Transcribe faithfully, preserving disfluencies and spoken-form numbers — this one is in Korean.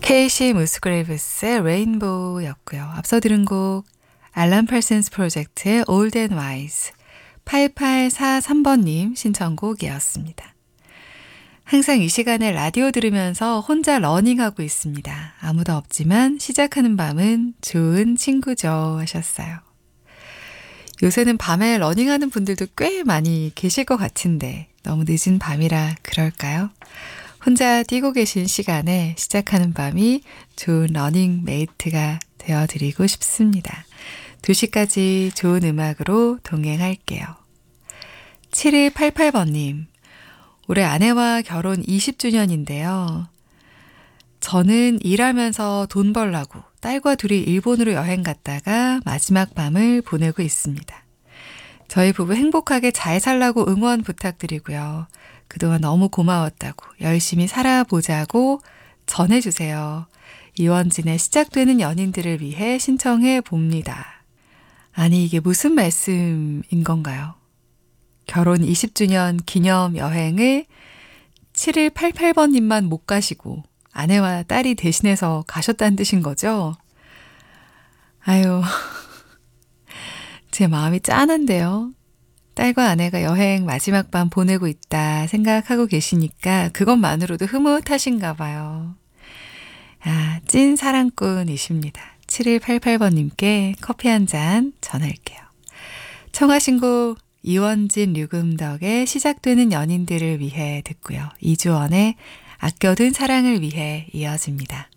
케이씨 무스그레이브스의 레인보우였고요. 앞서 들은 곡 알란 팔슨스 프로젝트의 Old and Wise 팔팔사삼 번님 신청곡이었습니다. 항상 이 시간에 라디오 들으면서 혼자 러닝하고 있습니다. 아무도 없지만 시작하는 밤은 좋은 친구죠 하셨어요. 요새는 밤에 러닝하는 분들도 꽤 많이 계실 것 같은데 너무 늦은 밤이라 그럴까요? 혼자 뛰고 계신 시간에 시작하는 밤이 좋은 러닝 메이트가 되어드리고 싶습니다. 두 시까지 좋은 음악으로 동행할게요. 칠일팔팔 번님, 올해 아내와 결혼 이십 주년인데요. 저는 일하면서 돈 벌라고 딸과 둘이 일본으로 여행 갔다가 마지막 밤을 보내고 있습니다. 저희 부부 행복하게 잘 살라고 응원 부탁드리고요. 그동안 너무 고마웠다고 열심히 살아보자고 전해주세요. 이원진의 시작되는 연인들을 위해 신청해 봅니다. 아니 이게 무슨 말씀인 건가요? 결혼 이십 주년 기념 여행을 칠일팔팔 번님만 못 가시고 아내와 딸이 대신해서 가셨다는 뜻인 거죠? 아유, 제 마음이 짠한데요. 딸과 아내가 여행 마지막 밤 보내고 있다 생각하고 계시니까 그것만으로도 흐뭇하신가 봐요. 아, 찐 사랑꾼이십니다. 칠일팔팔 번님께 커피 한 잔 전할게요. 청하신 곡 이원진 류금덕의 시작되는 연인들을 위해 듣고요. 이주원의 아껴둔 사랑을 위해 이어집니다.